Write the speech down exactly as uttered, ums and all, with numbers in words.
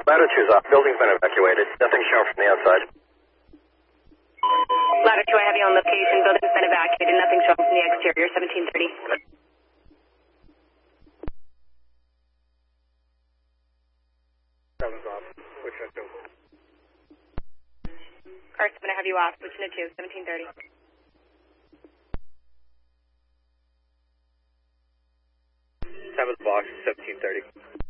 Ladder two's off. Building's been evacuated. Nothing shown from the outside. Ladder two, I have you on location. Building's been evacuated. Nothing shown from the exterior. seventeen thirty. Seven's off. Which one two? Car seven, I have you off. Switching to two. seventeen thirty. Seven's box. seventeen thirty.